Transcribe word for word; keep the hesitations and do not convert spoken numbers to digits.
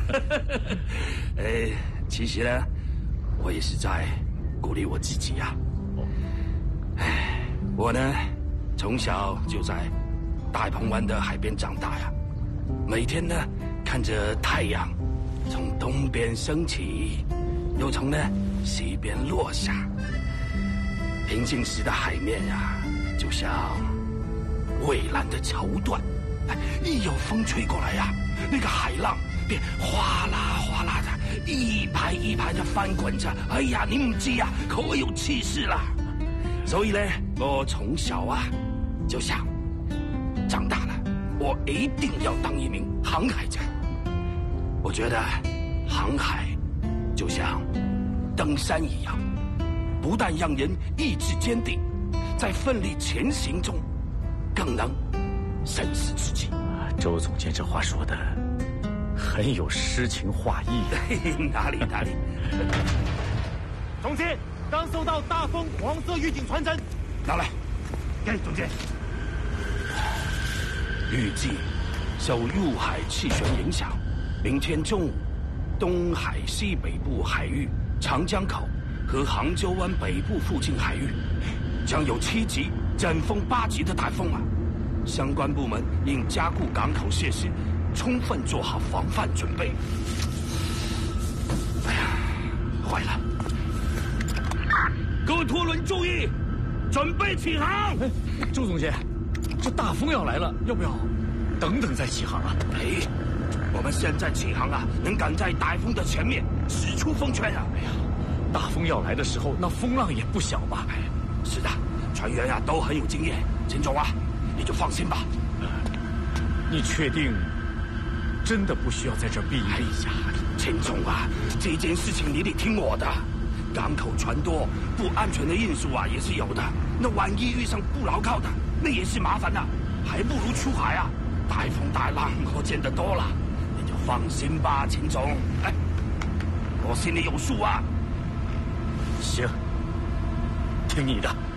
呃，其实呢，我也是在鼓励我自己呀。哎，我呢，从小就在大鹏湾的海边长大呀，每天呢看着太阳从东边升起，又从呢西边落下。平静时的海面呀，就像蔚蓝的绸缎，一有风吹过来呀，那个海浪便哗啦哗啦的，一排一排的翻滚着。哎呀，你唔知呀，可有气势啦！所以呢，我从小啊就想，长大了我一定要当一名航海家。我觉得航海就像登山一样，不但让人意志坚定，在奋力前行中，更能审视自己。 周总监这话说的很有诗情画意。 哪里哪里。 总监，刚收到大风黄色预警传真， 拿来。 给总监。 预计受入海气旋影响，明天中午，东海西北部海域、长江口和杭州湾北部附近海域，将有七级、阵风八级的台风啊！相关部门应加固港口设施，充分做好防范准备。哎呀，坏了！各位拖轮注意，准备起航！ 哎，周总监，这大风要来了，要不要等等再起航啊？ 哎，我们现在起航啊，能赶在台风的前面，使出风圈啊！ 哎呀，大风要来的时候，那风浪也不小吧？ 哎，是的，船员啊都很有经验。秦总啊，你就放心吧。 你确定真的不需要在这儿避雨？ 哎呀，秦总啊，这件事情你得听我的。港口船多，不安全的因素啊也是有的。那万一遇上不牢靠的，那也是麻烦的，还不如出海啊。台风大浪我见得多了，你就放心吧，秦总。哎，我心里有数啊。 行，听你的。